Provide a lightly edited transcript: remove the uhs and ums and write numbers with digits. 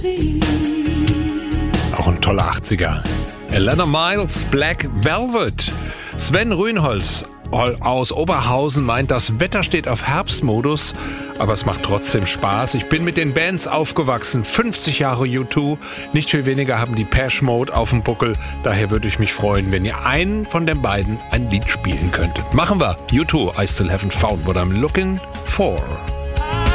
Auch ein toller 80er. Elena Miles, Black Velvet. Sven Rühnholz aus Oberhausen meint, das Wetter steht auf Herbstmodus, aber es macht trotzdem Spaß. Ich bin mit den Bands aufgewachsen, 50 Jahre U2, nicht viel weniger haben die Depeche Mode auf dem Buckel. Daher würde ich mich freuen, wenn ihr einen von den beiden ein Lied spielen könntet. Machen wir. U2, I still haven't found what I'm looking for.